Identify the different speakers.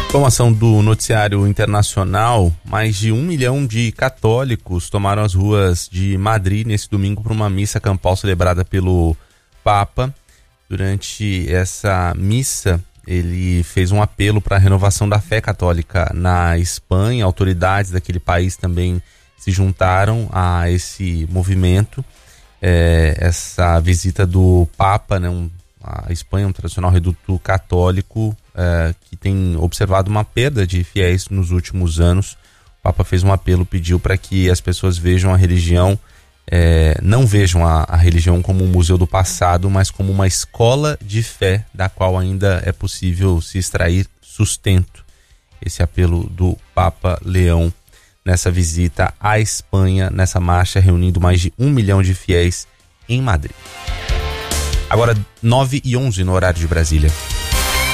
Speaker 1: Informação do noticiário internacional: mais de 1 milhão de católicos tomaram as ruas de Madrid nesse domingo para uma missa campal celebrada pelo Papa. Durante essa missa, ele fez um apelo para a renovação da fé católica na Espanha. Autoridades daquele país também se juntaram a esse movimento. Essa visita do Papa, né, a Espanha é um tradicional reduto católico que tem observado uma perda de fiéis nos últimos anos. O Papa fez um apelo, pediu para que as pessoas vejam a religião, não vejam a religião como um museu do passado, mas como uma escola de fé da qual ainda é possível se extrair sustento. Esse apelo do Papa Leão nessa visita à Espanha, nessa marcha reunindo mais de 1 milhão de fiéis em Madrid. Agora 9h11 no horário de Brasília.